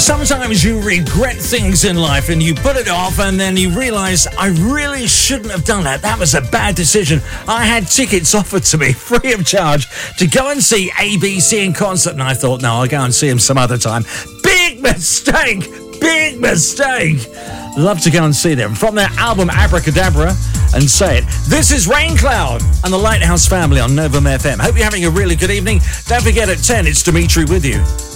Sometimes you regret things in life and you put it off and then you realise, I really shouldn't have done that. That was a bad decision. I had tickets offered to me free of charge to go and see ABC in concert, and I thought, no, I'll go and see him some other time. Big mistake! Big mistake! Love to go and see them. From their album Abracadabra and Say It. This is Raincloud and the Lighthouse Family on Novum FM. Hope you're having a really good evening. Don't forget at 10, it's Dimitri with you.